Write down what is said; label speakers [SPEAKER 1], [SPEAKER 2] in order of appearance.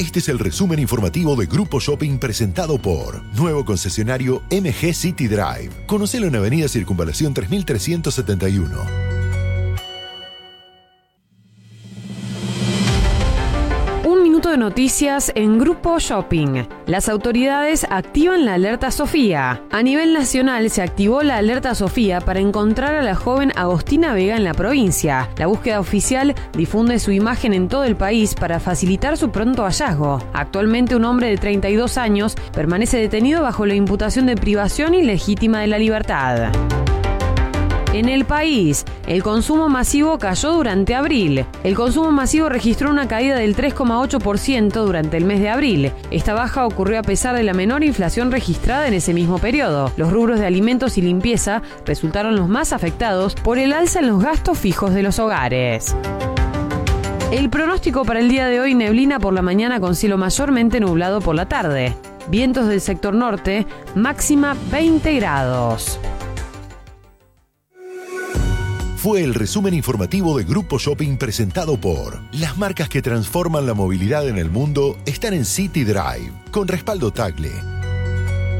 [SPEAKER 1] Este es el resumen informativo de Grupo Shopping presentado por nuevo concesionario MG City Drive. Conocelo en Avenida Circunvalación 3371.
[SPEAKER 2] De noticias en Grupo Shopping. Las autoridades activan la alerta Sofía. A nivel nacional se activó la alerta Sofía para encontrar a la joven Agostina Vega en la provincia. La búsqueda oficial difunde su imagen en todo el país para facilitar su pronto hallazgo. Actualmente un hombre de 32 años permanece detenido bajo la imputación de privación ilegítima de la libertad. En el país, el consumo masivo cayó durante abril. El consumo masivo registró una caída del 3,8% durante el mes de abril. Esta baja ocurrió a pesar de la menor inflación registrada en ese mismo periodo. Los rubros de alimentos y limpieza resultaron los más afectados por el alza en los gastos fijos de los hogares. El pronóstico para el día de hoy: neblina por la mañana con cielo mayormente nublado por la tarde. Vientos del sector norte, máxima 20 grados.
[SPEAKER 1] Fue el resumen informativo de Grupo Shopping presentado por las marcas que transforman la movilidad en el mundo están en City Drive, con respaldo Tagle.